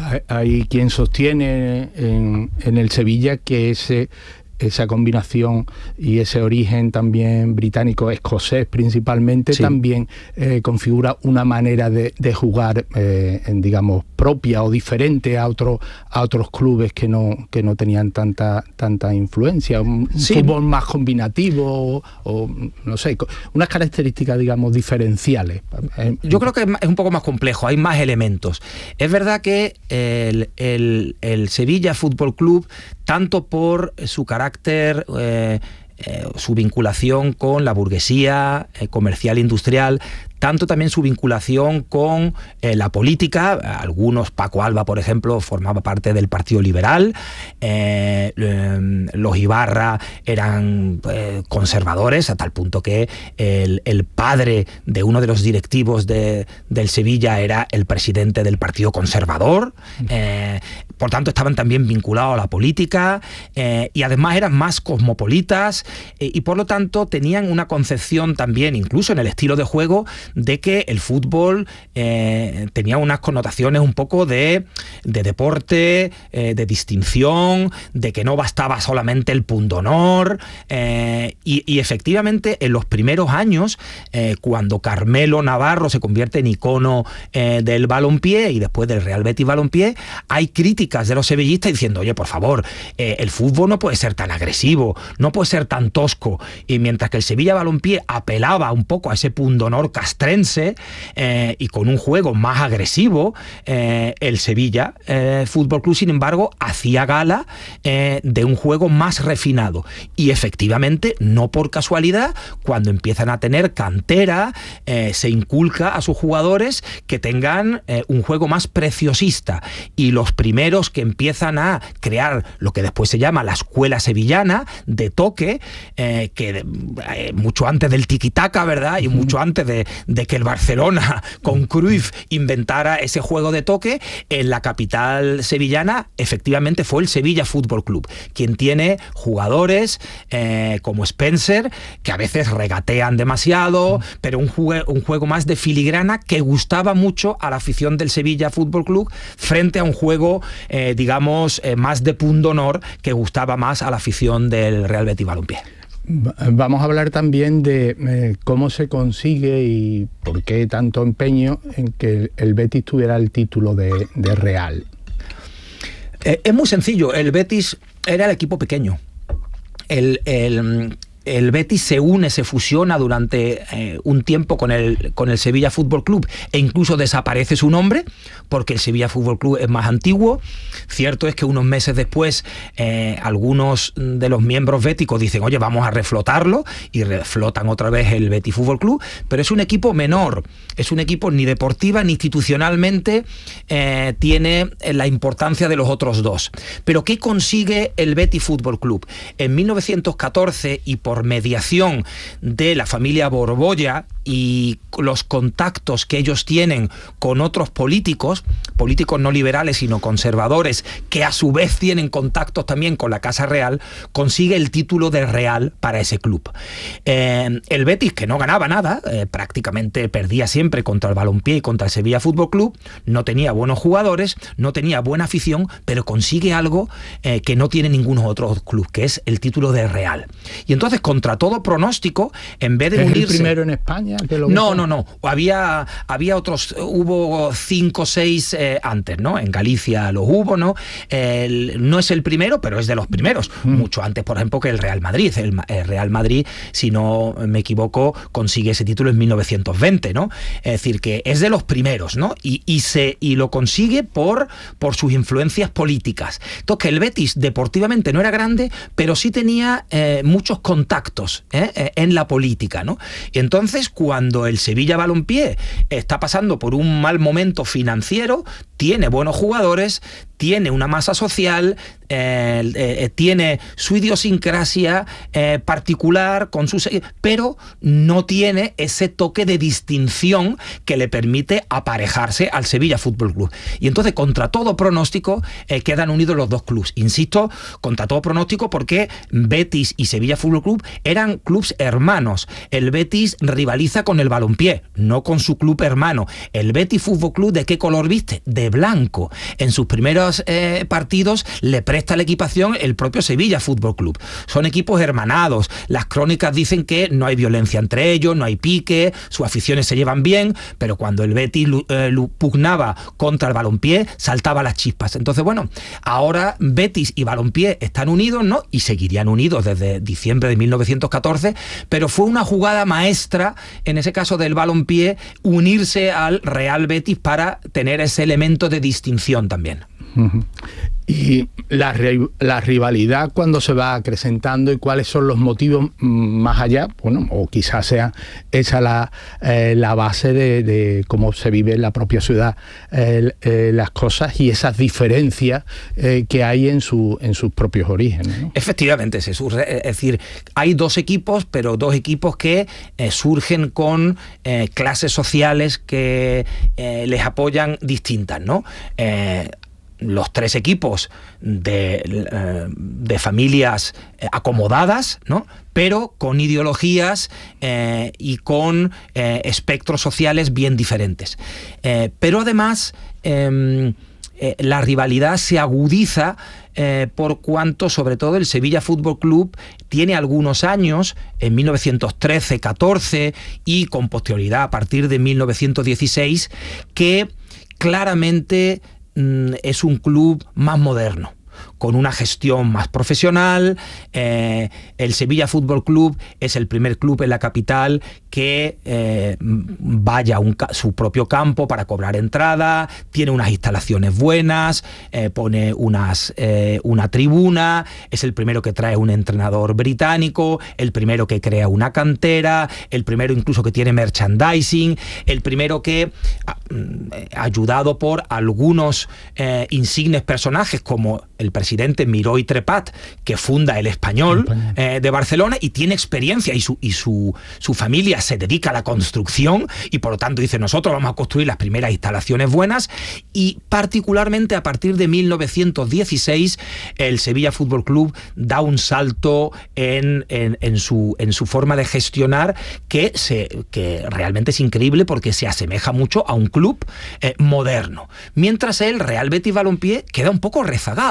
Hay quien sostiene en, en el Sevilla que ese esa combinación y ese origen también británico, escocés principalmente, sí. también eh, configura una manera de, de jugar, eh, en, digamos, propia o diferente a, otro, a otros clubes que no, que no tenían tanta, tanta influencia. Un sí. fútbol más combinativo o, o, no sé, unas características, digamos, diferenciales. Yo creo que es un poco más complejo, hay más elementos. Es verdad que el, el, el Sevilla Fútbol Club, tanto por su carácter Eh, eh, su vinculación con la burguesía eh, comercial e industrial, tanto también su vinculación con eh, la política. Algunos, Paco Alba, por ejemplo, formaba parte del Partido Liberal, eh, eh, los Ibarra eran eh, conservadores, a tal punto que el, el padre de uno de los directivos de, del Sevilla era el presidente del Partido Conservador, eh, por tanto estaban también vinculados a la política, eh, y además eran más cosmopolitas, eh, y por lo tanto tenían una concepción también, incluso en el estilo de juego, de que el fútbol eh, tenía unas connotaciones un poco de, de deporte, eh, de distinción, de que no bastaba solamente el pundonor, eh, y, y efectivamente en los primeros años, eh, cuando Carmelo Navarro se convierte en icono eh, del balompié y después del Real Betis Balompié, hay críticas de los sevillistas diciendo, oye, por favor, eh, el fútbol no puede ser tan agresivo, no puede ser tan tosco, y mientras que el Sevilla Balompié apelaba un poco a ese pundonor castrense, Eh, y con un juego más agresivo, eh, el Sevilla eh, Fútbol Club, sin embargo, hacía gala eh, de un juego más refinado. Y efectivamente, no por casualidad, cuando empiezan a tener cantera, eh, se inculca a sus jugadores que tengan eh, un juego más preciosista. Y los primeros que empiezan a crear lo que después se llama la escuela sevillana de toque, eh, que eh, mucho antes del tiki-taka, ¿verdad? Y mucho antes de de que el Barcelona con Cruyff inventara ese juego de toque, en la capital sevillana efectivamente fue el Sevilla Fútbol Club, quien tiene jugadores eh, como Spencer, que a veces regatean demasiado, pero un, jue- un juego más de filigrana que gustaba mucho a la afición del Sevilla Fútbol Club, frente a un juego, eh, digamos, eh, más de pundonor que gustaba más a la afición del Real Betis Balompié. Vamos a hablar también de eh, cómo se consigue y por qué tanto empeño en que el Betis tuviera el título de, de Real. Eh, es muy sencillo, el Betis era el equipo pequeño. el, el el Betis se une, se fusiona durante eh, un tiempo con el, con el Sevilla Fútbol Club e incluso desaparece su nombre porque el Sevilla Fútbol Club es más antiguo. Cierto es que unos meses después eh, algunos de los miembros béticos dicen, oye, vamos a reflotarlo, y reflotan otra vez el Betis Fútbol Club, pero es un equipo menor, es un equipo ni deportiva ni institucionalmente eh, tiene la importancia de los otros dos. Pero ¿qué consigue el Betis Fútbol Club? En mil novecientos catorce, y por por mediación de la familia Borbolla y los contactos que ellos tienen con otros políticos, políticos no liberales sino conservadores, que a su vez tienen contactos también con la Casa Real, consigue el título de Real para ese club. Eh, el Betis, que no ganaba nada, eh, prácticamente perdía siempre contra el Balompié y contra el Sevilla Fútbol Club, no tenía buenos jugadores, no tenía buena afición, pero consigue algo eh, que no tiene ningún otro club, que es el título de Real. Y entonces, contra todo pronóstico, en vez de ¿Es unirse... el primero en España? Que lo no, no, no. Había, había otros, hubo cinco o seis eh, antes, ¿no? En Galicia los hubo, ¿no? El, no es el primero, pero es de los primeros. Mm. Mucho antes, por ejemplo, que el Real Madrid. El, el Real Madrid, si no me equivoco, consigue ese título en mil novecientos veinte, ¿no? Es decir, que es de los primeros, ¿no? Y, y, se, y lo consigue por, por sus influencias políticas. Entonces, que el Betis deportivamente no era grande, pero sí tenía eh, muchos contactos ¿eh? en la política, ¿no? Y entonces, cuando el Sevilla Balompié está pasando por un mal momento financiero, tiene buenos jugadores, tiene una masa social, eh, eh, tiene su idiosincrasia eh, particular, con sus, pero no tiene ese toque de distinción que le permite aparejarse al Sevilla Fútbol Club. Y entonces, contra todo pronóstico, eh, quedan unidos los dos clubes. Insisto, contra todo pronóstico, porque Betis y Sevilla Fútbol Club eran clubes hermanos. El Betis rivaliza con el Balompié, no con su club hermano. El Betis Fútbol Club, ¿de qué color viste? De blanco. En sus primeros Eh, partidos le presta la equipación el propio Sevilla Fútbol Club. Son equipos hermanados. Las crónicas dicen que no hay violencia entre ellos, no hay pique, sus aficiones se llevan bien, pero cuando el Betis eh, pugnaba contra el Balompié, saltaba las chispas. Entonces, bueno, ahora Betis y Balompié están unidos, ¿no? Y seguirían unidos desde diciembre de mil novecientos catorce, pero fue una jugada maestra, en ese caso del Balompié, unirse al Real Betis para tener ese elemento de distinción también. Uh-huh. Y la, la rivalidad, cuando se va acrecentando, y cuáles son los motivos más allá, bueno, o quizás sea esa la, eh, la base de, de cómo se vive en la propia ciudad eh, eh, las cosas, y esas diferencias eh, que hay en, su, en sus propios orígenes, ¿no? Efectivamente, se surge, es decir, hay dos equipos, pero dos equipos que eh, surgen con eh, clases sociales que eh, les apoyan distintas, ¿no? Eh, los tres equipos de, de familias acomodadas, ¿no? Pero con ideologías eh, y con eh, espectros sociales bien diferentes. Eh, pero además eh, eh, la rivalidad se agudiza eh, por cuanto, sobre todo, el Sevilla Fútbol Club tiene algunos años, en mil novecientos trece, catorce y con posterioridad a partir de mil novecientos dieciséis, que claramente es un club más moderno, con una gestión más profesional. Eh, el Sevilla Fútbol Club es el primer club en la capital que eh, vaya a un, su propio campo para cobrar entrada, tiene unas instalaciones buenas, eh, pone unas, eh, una tribuna, es el primero que trae un entrenador británico, el primero que crea una cantera, el primero incluso que tiene merchandising, el primero que, ayudado por algunos eh, insignes personajes como el presidente Miró y Trepat, que funda el Español eh, de Barcelona y tiene experiencia, y su, y su, su familia se dedica a la construcción, y por lo tanto dice, nosotros vamos a construir las primeras instalaciones buenas. Y particularmente a partir de mil novecientos dieciséis el Sevilla Fútbol Club da un salto en, en, en, su, en su forma de gestionar que, se, que realmente es increíble, porque se asemeja mucho a un club eh, moderno, mientras el Real Betis Balompié queda un poco rezagado,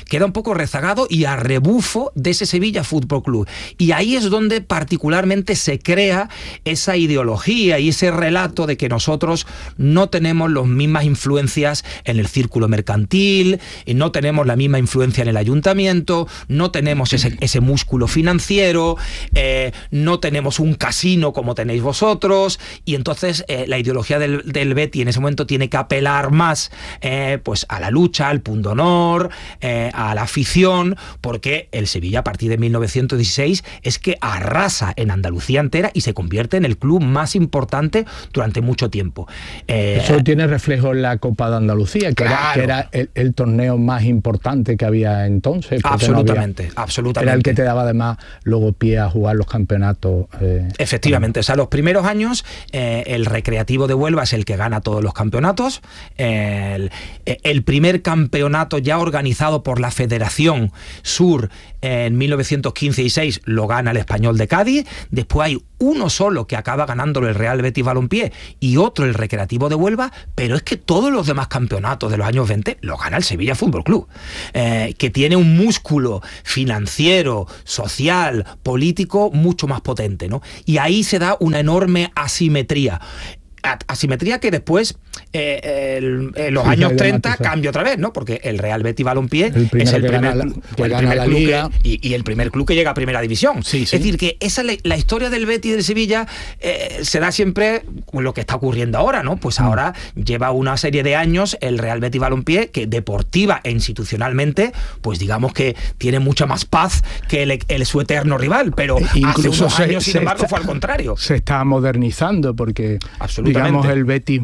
queda un poco rezagado y a rebufo de ese Sevilla Fútbol Club. Y ahí es donde particularmente se crea esa ideología y ese relato de que nosotros no tenemos las mismas influencias en el círculo mercantil, y no tenemos la misma influencia en el ayuntamiento, no tenemos ese, ese músculo financiero, eh, no tenemos un casino como tenéis vosotros, y entonces eh, la ideología del, del Betis en ese momento tiene que apelar más eh, pues a la lucha, al pundonor, eh, a la afición, porque el Sevilla a partir de mil novecientos dieciséis es que arrasa en Andalucía entera y se convierte en el club más importante durante mucho tiempo. Eh, Eso tiene reflejo en la Copa de Andalucía, que claro. era, que era el, el torneo más importante que había entonces. Absolutamente, no había, absolutamente. Era el que te daba además luego pie a jugar los campeonatos. Eh, Efectivamente, o sea, los primeros años eh, el Recreativo de Huelva es el que gana todos los campeonatos. Eh, el, el primer campeonato ya organizado por la Federación Sur eh, en mil novecientos quince y seis lo gana el Español de Cádiz. Después hay uno solo que acaba ganándolo el Real Betis Balompié y otro el Recreativo de Huelva, pero es que todos los demás campeonatos de los años veinte lo gana el Sevilla Fútbol Club, eh, que tiene un músculo financiero, social, político mucho más potente, ¿no? Y ahí se da una enorme asimetría. Asimetría que después eh, el, en los sí, años treinta cambia otra vez, ¿no? Porque el Real Betis Balompié es el primer, la, que el primer club que, y, y el primer club que llega a Primera División. Sí, sí. Es decir, que esa la historia del Betis y del Sevilla eh, se da siempre con lo que está ocurriendo ahora, ¿no? Pues ahora mm. lleva una serie de años el Real Betis Balompié que deportiva e institucionalmente, pues digamos que tiene mucha más paz que el, el su eterno rival, pero eh, hace unos se, años, sin embargo, está, fue al contrario. Se está modernizando porque digamos el Betis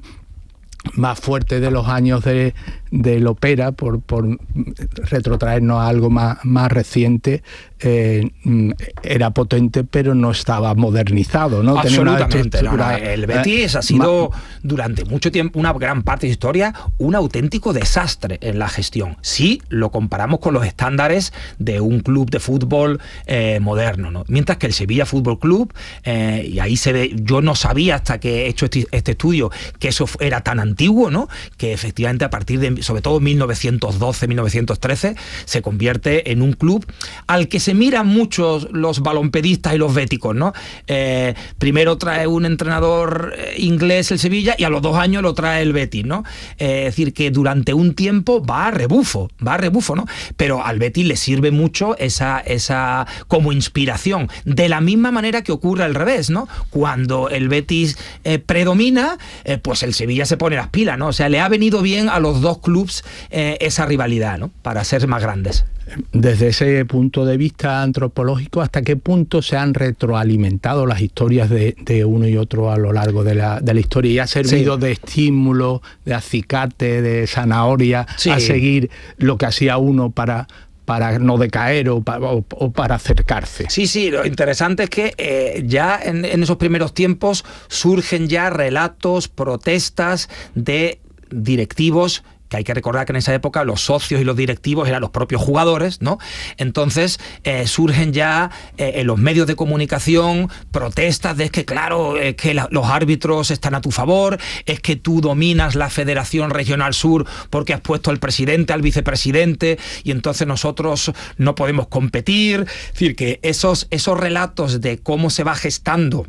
más fuerte de los años de, del Opera, por, por retrotraernos a algo más, más reciente, eh, era potente pero no estaba modernizado, ¿no? Absolutamente. No, no, el Betis eh, ha sido más, durante mucho tiempo, una gran parte de su historia, un auténtico desastre en la gestión. Sí, lo comparamos con los estándares de un club de fútbol eh, moderno, ¿no? Mientras que el Sevilla Fútbol Club, eh, y ahí se ve, yo no sabía hasta que he hecho este, este estudio que eso era tan antiguo, ¿no? Que efectivamente a partir de, sobre todo mil novecientos doce, mil novecientos trece, se convierte en un club al que se miran muchos los balompedistas y los béticos, ¿no? Eh, primero trae un entrenador inglés el Sevilla y a los dos años lo trae el Betis, ¿no? Eh, es decir, que durante un tiempo va a rebufo, va a rebufo, ¿no? Pero al Betis le sirve mucho esa, esa como inspiración, de la misma manera que ocurre al revés, ¿no? Cuando el Betis eh, predomina, eh, pues el Sevilla se pone las pilas, ¿no? O sea, le ha venido bien a los dos clubes eh, esa rivalidad, ¿no? Para ser más grandes. Desde ese punto de vista antropológico, ¿hasta qué punto se han retroalimentado las historias de, de uno y otro a lo largo de la, de la historia? ¿Y ha servido sí. de estímulo, de acicate, de zanahoria sí. a seguir lo que hacía uno para... para no decaer o para, o, o para acercarse? Sí, sí, lo interesante es que eh, ya en, en esos primeros tiempos surgen ya relatos, protestas de directivos, que hay que recordar que en esa época los socios y los directivos eran los propios jugadores, ¿no? Entonces eh, surgen ya eh, en los medios de comunicación protestas de que, claro, es que la, los árbitros están a tu favor, es que tú dominas la Federación Regional Sur porque has puesto al presidente, al vicepresidente, y entonces nosotros no podemos competir. Es decir, que esos, esos relatos de cómo se va gestando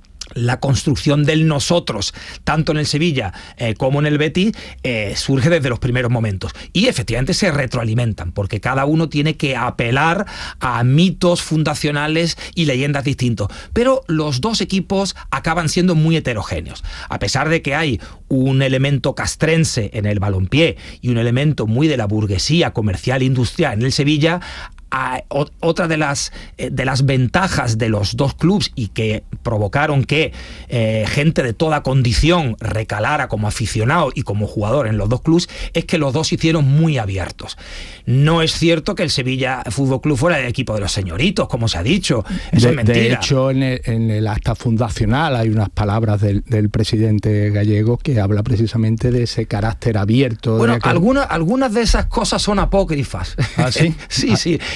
la construcción del nosotros, tanto en el Sevilla eh, como en el Betis, eh, surge desde los primeros momentos. Y efectivamente se retroalimentan, porque cada uno tiene que apelar a mitos fundacionales y leyendas distintos. Pero los dos equipos acaban siendo muy heterogéneos. A pesar de que hay un elemento castrense en el balompié y un elemento muy de la burguesía comercial e industrial en el Sevilla, a, o, otra de las, eh, de las ventajas de los dos clubes y que provocaron que eh, gente de toda condición recalara como aficionado y como jugador en los dos clubes es que los dos se hicieron muy abiertos. No es cierto que el Sevilla Fútbol Club fuera el equipo de los señoritos, como se ha dicho. Eso de, es mentira. De hecho, en el, en el acta fundacional hay unas palabras del, del presidente gallego que habla precisamente de ese carácter abierto. Bueno, que... algunas, algunas de esas cosas son apócrifas. ¿Ah, sí? sí, sí.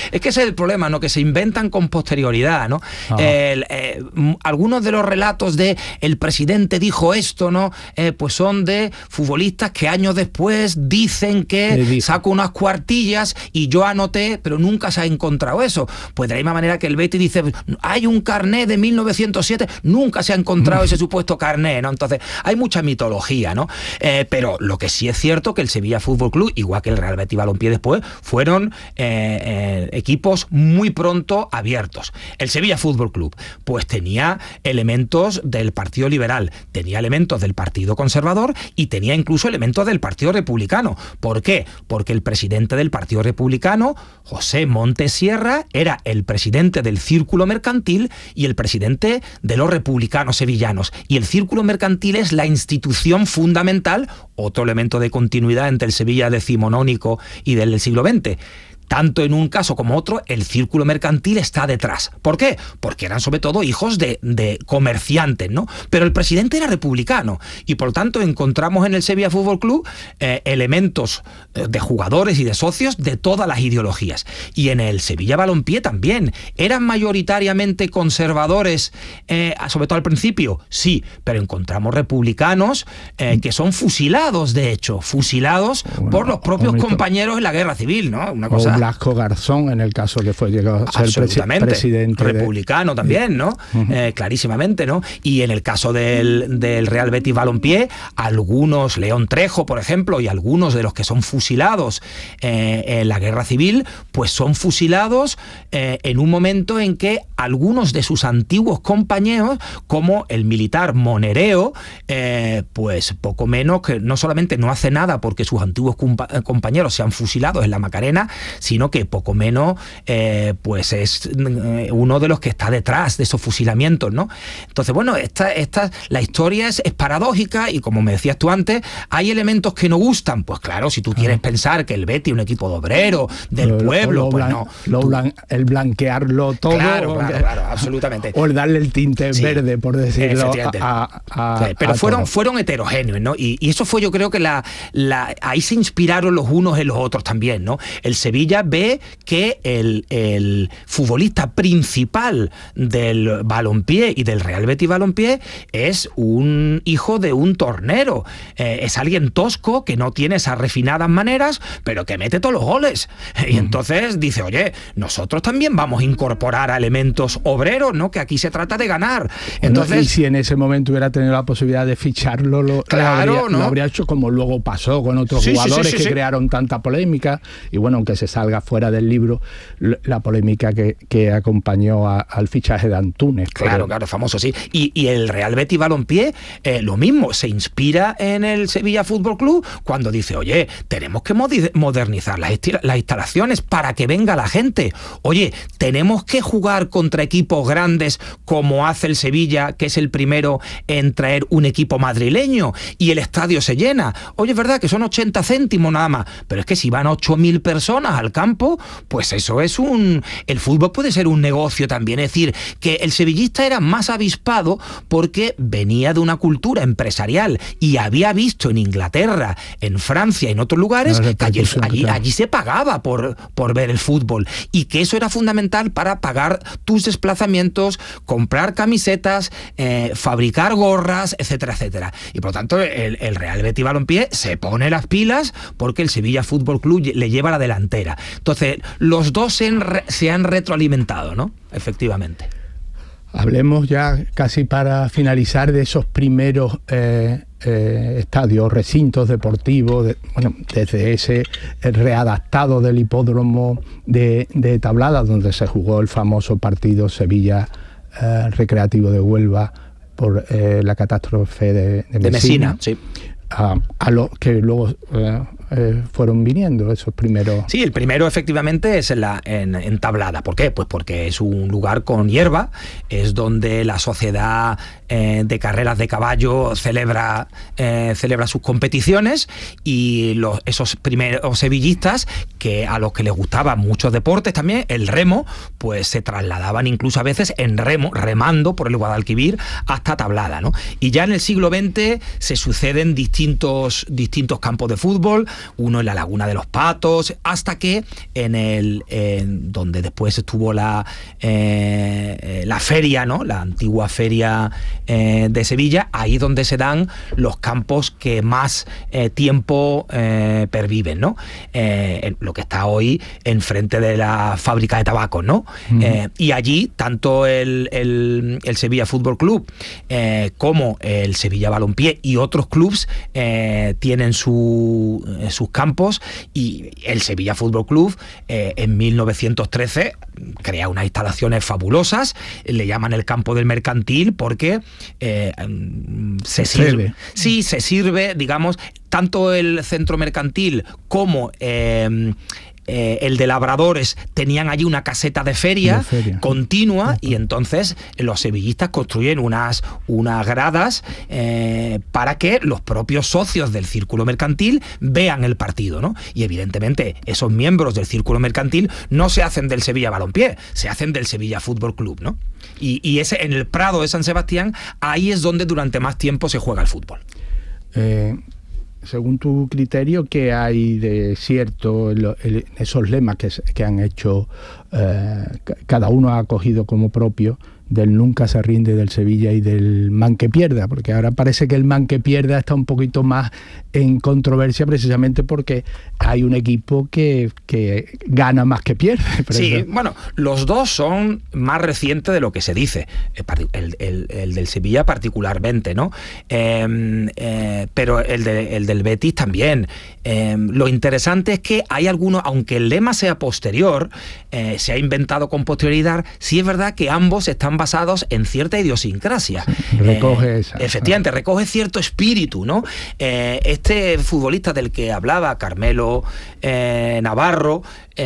Es que ese es el problema, ¿no? Que se inventan con posterioridad, ¿no? El, eh, algunos de los relatos de el presidente dijo esto, ¿no? Eh, pues son de futbolistas que años después dicen que saco unas cuartillas y yo anoté, pero nunca se ha encontrado eso. Pues de la misma manera que el Betis dice, hay un carné de mil novecientos siete, nunca se ha encontrado ese supuesto carné, ¿no? Entonces, hay mucha mitología, ¿no? Eh, pero lo que sí es cierto que el Sevilla Fútbol Club, igual que el Real Betis Balompié después, fueron eh, eh, equipos muy pronto abiertos. El Sevilla Fútbol Club, pues tenía elementos del Partido Liberal, tenía elementos del Partido Conservador y tenía incluso elementos del Partido Republicano. ¿Por qué? Porque el presidente del Partido Republicano, José Montes Sierra, era el presidente del Círculo Mercantil y el presidente de los republicanos sevillanos. Y el Círculo Mercantil es la institución fundamental, otro elemento de continuidad entre el Sevilla decimonónico y del siglo veinte. Tanto en un caso como otro, el Círculo Mercantil está detrás. ¿Por qué? Porque eran sobre todo hijos de, de comerciantes, ¿no? Pero el presidente era republicano y por tanto encontramos en el Sevilla Fútbol Club eh, elementos eh, de jugadores y de socios de todas las ideologías. Y en el Sevilla Balompié también. ¿Eran mayoritariamente conservadores, eh, sobre todo al principio? Sí, pero encontramos republicanos eh, que son fusilados, de hecho, fusilados bueno, por los propios compañeros en la guerra civil, ¿no? Una cosa... Blasco Garzón, en el caso que fue llegado a ser presi- presidente republicano de... también, ¿no? Uh-huh. Eh, clarísimamente, ¿no? Y en el caso del, del Real Betis Balompié, algunos, León Trejo, por ejemplo, y algunos de los que son fusilados eh, en la guerra civil, pues son fusilados eh, en un momento en que algunos de sus antiguos compañeros, como el militar Monereo, eh, pues poco menos que no solamente no hace nada porque sus antiguos compa- compañeros sean fusilados en la Macarena, sino que poco menos eh, pues es eh, uno de los que está detrás de esos fusilamientos, ¿no? Entonces, bueno, esta, esta, la historia es, es paradójica y como me decías tú antes, hay elementos que no gustan. Pues claro, si tú quieres ah. pensar que el Betis es un equipo de obrero, del lo, pueblo, lo, lo pues blan- no. Lo tú, blan- el blanquearlo todo. Claro, claro, claro, absolutamente. O el darle el tinte sí, verde, por decirlo. A, a, sí, pero a fueron, fueron heterogéneos, ¿no? Y, y eso fue, yo creo que la, la ahí se inspiraron los unos en los otros también, ¿no? El Sevilla ve que el, el futbolista principal del Balompié y del Real Betis Balompié es un hijo de un tornero. Eh, es alguien tosco que no tiene esas refinadas maneras, pero que mete todos los goles. Y entonces dice, oye, nosotros también vamos a incorporar a elementos obreros, ¿no? Que aquí se trata de ganar. Entonces, bueno, y si en ese momento hubiera tenido la posibilidad de ficharlo, lo, claro, lo, habría, ¿no? lo habría hecho como luego pasó con otros sí, jugadores sí, sí, que sí. crearon tanta polémica. Y bueno, aunque se salga fuera del libro, la polémica que, que acompañó a, al fichaje de Antúnez. Claro, pero... claro, famoso, sí. Y, y el Real Betis Balompié, eh, lo mismo, se inspira en el Sevilla Fútbol Club cuando dice, oye, tenemos que modernizar las, las instalaciones para que venga la gente. Oye, tenemos que jugar contra equipos grandes como hace el Sevilla, que es el primero en traer un equipo madrileño y el estadio se llena. Oye, es verdad que son ochenta céntimos nada más, pero es que si van ocho mil personas al campo, pues eso es un... El fútbol puede ser un negocio también, es decir, que el sevillista era más avispado porque venía de una cultura empresarial y había visto en Inglaterra, en Francia y en otros lugares que allí, allí, allí se pagaba por, por ver el fútbol y que eso era fundamental para pagar tus desplazamientos, comprar camisetas, eh, fabricar gorras, etcétera, etcétera. Y por lo tanto el, el Real Betis Balompié se pone las pilas porque el Sevilla Fútbol Club le lleva la delantera. Entonces los dos se, enre- se han retroalimentado, ¿no? Efectivamente. Hablemos ya casi para finalizar de esos primeros eh, eh, estadios, recintos deportivos, de, bueno, desde ese readaptado del hipódromo de, de Tablada, donde se jugó el famoso partido Sevilla eh, Recreativo de Huelva por eh, la catástrofe de, de Mesina. De Mesina, sí. A, a los que luego eh, eh, fueron viniendo esos primeros. Sí, el primero efectivamente es en, la, en, en Tablada. ¿Por qué? Pues porque es un lugar con hierba, es donde la sociedad eh, de carreras de caballo celebra, eh, celebra sus competiciones y los, esos primeros sevillistas, que a los que les gustaban muchos deportes también, el remo, pues se trasladaban incluso a veces en remo, remando por el Guadalquivir hasta Tablada, ¿no? Y ya en el siglo veinte se suceden distintos, distintos campos de fútbol. uno en la Laguna de los Patos, hasta que en el en donde después estuvo la eh, la feria, ¿no? La antigua feria eh, de Sevilla, ahí es donde se dan los campos que más eh, tiempo eh, perviven, ¿no? Eh, lo que está hoy enfrente de la fábrica de tabaco, ¿no? Uh-huh. Eh, y allí tanto el, el, el Sevilla Fútbol Club eh, como el Sevilla Balompié y otros clubs eh, tienen su, eh, sus campos, y el Sevilla Fútbol Club eh, en mil novecientos trece crea unas instalaciones fabulosas, le llaman el campo del Mercantil porque eh, se sirve, sí, se sirve, digamos, tanto el centro mercantil como eh, Eh, el de Labradores tenían allí una caseta de feria, de feria. continua, y entonces los sevillistas construyen unas, unas gradas eh, para que los propios socios del círculo mercantil vean el partido, ¿no? Y evidentemente esos miembros del círculo mercantil no se hacen del Sevilla Balompié, se hacen del Sevilla Fútbol Club, ¿no? Y, y ese, en el Prado de San Sebastián, ahí es donde durante más tiempo se juega el fútbol. Eh... Según tu criterio, ¿qué hay de cierto en lo, en esos lemas que, que han hecho, eh, cada uno ha acogido como propio, del nunca se rinde del Sevilla y del man que pierda? Porque ahora parece que el man que pierda está un poquito más en controversia, precisamente porque hay un equipo que, que gana más que pierde. Sí, eso. Bueno, los dos son más recientes de lo que se dice, el, el, el del Sevilla particularmente, ¿no? Eh, eh, pero el, de, el del Betis también. Eh, lo interesante es que hay algunos, aunque el lema sea posterior, eh, se ha inventado con posterioridad, sí es verdad que ambos están basados en cierta idiosincrasia. Sí, recoge eh, esa. Efectivamente, recoge cierto espíritu, ¿no? Eh, este futbolista del que hablaba, Carmelo eh, Navarro,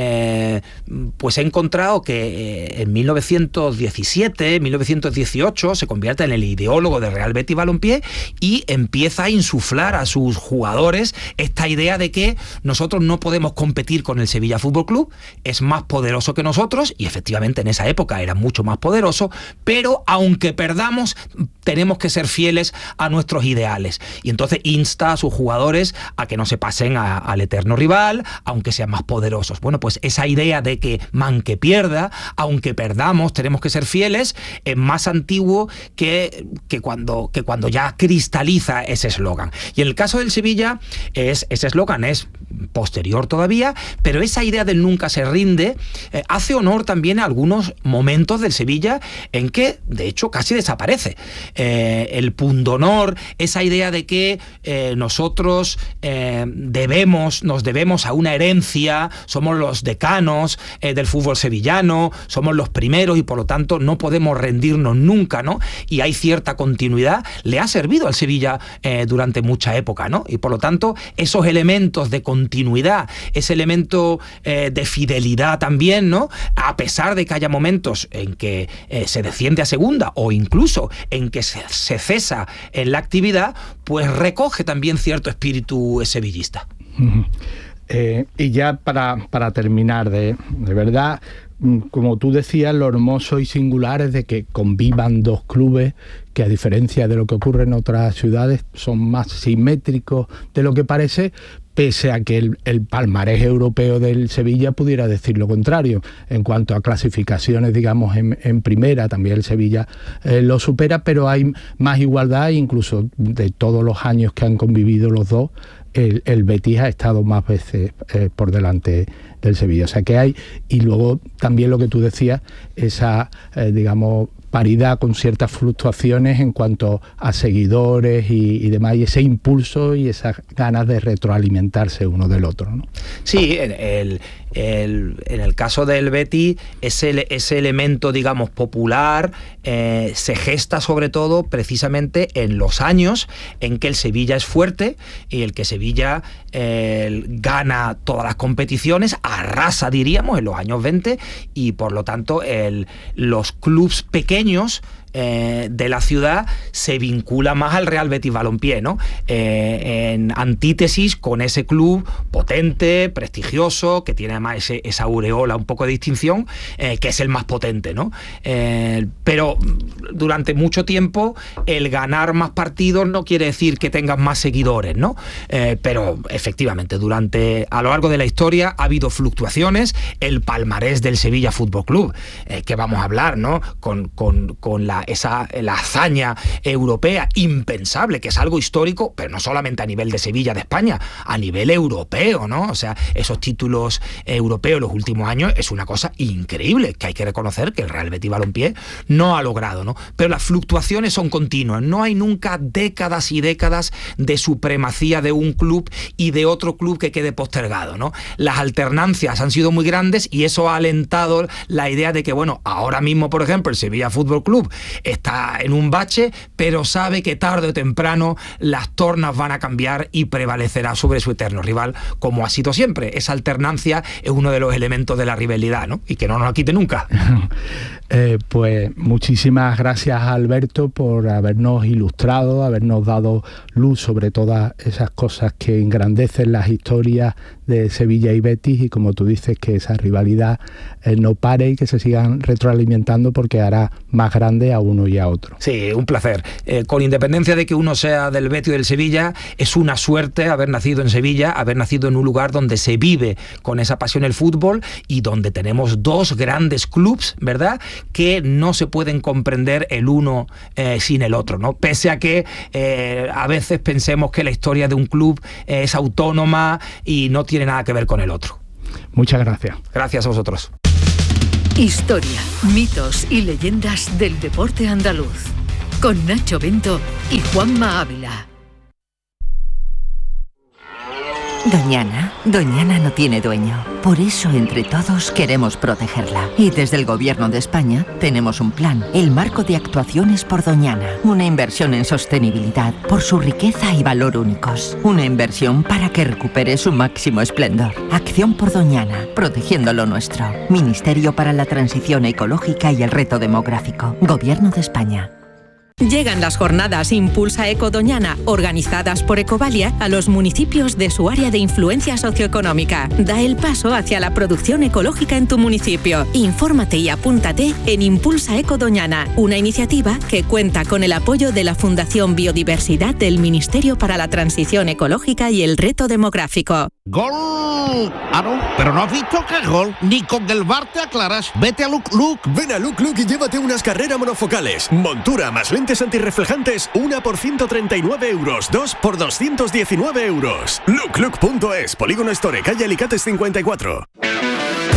eh, pues he encontrado que eh, en mil novecientos diecisiete, mil novecientos dieciocho se convierte en el ideólogo de Real Betis Balompié y empieza a insuflar a sus jugadores esta idea de que nosotros no podemos competir con el Sevilla Fútbol Club, es más poderoso que nosotros, y efectivamente en esa época era mucho más poderoso, pero aunque perdamos tenemos que ser fieles a nuestros ideales, y entonces insta a sus jugadores a que no se pasen a, al eterno rival, aunque sean más poderosos. Bueno, pues esa idea de que man que pierda, aunque perdamos tenemos que ser fieles, es más antiguo que, que, cuando, que cuando ya cristaliza ese eslogan. Y en el caso del Sevilla, es, ese eslogan es posterior todavía, pero esa idea del nunca se rinde eh, hace honor también a algunos momentos del Sevilla en que, de hecho, casi desaparece. Eh, el pundonor, esa idea de que eh, nosotros eh, debemos, nos debemos a una herencia, somos los decanos eh, del fútbol sevillano, somos los primeros y por lo tanto no podemos rendirnos nunca, ¿no? Y hay cierta continuidad, le ha servido al Sevilla eh, durante mucha época, ¿no? Y por lo tanto, esos elementos de continuidad, ese elemento eh, de fidelidad también, ¿no? A pesar de que haya momentos en que eh, se desciende a segunda o incluso en que se, se cesa en la actividad, pues recoge también cierto espíritu sevillista. Uh-huh. Eh, y ya para, para terminar, de, de verdad, como tú decías, lo hermoso y singular es de que convivan dos clubes que, a diferencia de lo que ocurre en otras ciudades, son más simétricos de lo que parece, pese a que el, el palmarés europeo del Sevilla pudiera decir lo contrario. En cuanto a clasificaciones, digamos, en, en primera, también el Sevilla eh, lo supera, pero hay más igualdad, incluso de todos los años que han convivido los dos, el, el Betis ha estado más veces eh, por delante del Sevilla. O sea que hay, y luego también lo que tú decías, esa, eh, digamos, paridad con ciertas fluctuaciones en cuanto a seguidores y, y demás, y ese impulso y esas ganas de retroalimentarse uno del otro, ¿no? Sí, el, el, el, en el caso del Betis, ese, ese elemento, digamos, popular eh, se gesta sobre todo precisamente en los años en que el Sevilla es fuerte y el que Sevilla eh, gana todas las competiciones, arrasa, diríamos, en los años veinte, y por lo tanto el, los clubs pequeños eh, de la ciudad se vincula más al Real Betis Balompié, ¿no? Eh, en antítesis con ese club potente, prestigioso, que tiene además ese, esa aureola un poco de distinción, eh, que es el más potente, ¿no? Eh, pero durante mucho tiempo el ganar más partidos no quiere decir que tengas más seguidores, ¿no? Eh, pero efectivamente durante a lo largo de la historia ha habido fluctuaciones. El palmarés del Sevilla Fútbol Club, eh, que vamos a hablar, ¿no? Con, con, con la, esa, la hazaña europea impensable, que es algo histórico, pero no solamente a nivel de Sevilla, de España, a nivel europeo, ¿no? O sea, esos títulos europeos en los últimos años es una cosa increíble, que hay que reconocer que el Real Betis Balompié no ha logrado, ¿no? Pero las fluctuaciones son continuas, no hay nunca décadas y décadas de supremacía de un club y de otro club que quede postergado, ¿no? Las alternancias han sido muy grandes y eso ha alentado la idea de que, bueno, ahora mismo, por ejemplo, el Sevilla Fútbol Club está en un bache, pero sabe que tarde o temprano las tornas van a cambiar y prevalecerá sobre su eterno rival, como ha sido siempre. Esa alternancia es uno de los elementos de la rivalidad, ¿no? Y que no nos la quite nunca. Eh, pues muchísimas gracias, Alberto, por habernos ilustrado, habernos dado luz sobre todas esas cosas que engrandecen las historias de Sevilla y Betis, y como tú dices, que esa rivalidad eh, no pare y que se sigan retroalimentando, porque hará más grande a uno y a otro. Sí, un placer. Eh, con independencia de que uno sea del Betis o del Sevilla, es una suerte haber nacido en Sevilla, haber nacido en un lugar donde se vive con esa pasión el fútbol y donde tenemos dos grandes clubs, ¿verdad?, que no se pueden comprender el uno eh, sin el otro, ¿no? Pese a que eh, a veces pensemos que la historia de un club eh, es autónoma y no tiene nada que ver con el otro. Muchas gracias. Gracias a vosotros. Historia, mitos y leyendas del deporte andaluz, con Nacho Bento y Juanma Ávila. Doñana, Doñana no tiene dueño. Por eso entre todos queremos protegerla. Y desde el Gobierno de España tenemos un plan, el Marco de Actuaciones por Doñana. Una inversión en sostenibilidad por su riqueza y valor únicos. Una inversión para que recupere su máximo esplendor. Acción por Doñana, protegiendo lo nuestro. Ministerio para la Transición Ecológica y el Reto Demográfico. Gobierno de España. Llegan las jornadas Impulsa Eco Doñana, organizadas por Ecovalia, a los municipios de su área de influencia socioeconómica. Da el paso hacia la producción ecológica en tu municipio. Infórmate y apúntate en Impulsa Eco Doñana, una iniciativa que cuenta con el apoyo de la Fundación Biodiversidad del Ministerio para la Transición Ecológica y el Reto Demográfico. ¡Gol! Ah, no, pero no has visto que es gol. Ni con el V A R te aclaras. Vete a Look Look. Ven a Look Look y llévate unas carreras monofocales. Montura más lentes antirreflejantes, una por ciento treinta y nueve euros, dos por doscientos diecinueve euros. look look punto es, Polígono Store, calle Alicates cincuenta y cuatro.